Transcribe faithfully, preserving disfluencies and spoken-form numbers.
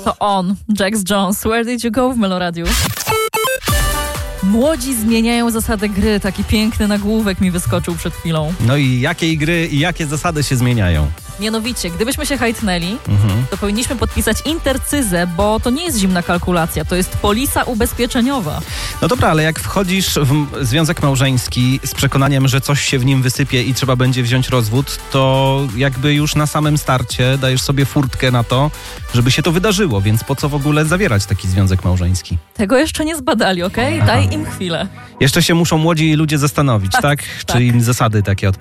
To on, Jax Jones. Where did you go w Meloradiu? Młodzi zmieniają zasady gry. Taki piękny nagłówek mi wyskoczył przed chwilą. No i jakiej gry i jakie zasady się zmieniają? Mianowicie, gdybyśmy się hajtnęli, Mhm. to powinniśmy podpisać intercyzę, bo to nie jest zimna kalkulacja, to jest polisa ubezpieczeniowa. No dobra, ale jak wchodzisz w m- związek małżeński z przekonaniem, że coś się w nim wysypie i trzeba będzie wziąć rozwód, to jakby już na samym starcie dajesz sobie furtkę na to, żeby się to wydarzyło, więc po co w ogóle zawierać taki związek małżeński? Tego jeszcze nie zbadali, okej? Daj im chwilę. Jeszcze się muszą młodzi ludzie zastanowić, tak? tak. Czy im zasady takie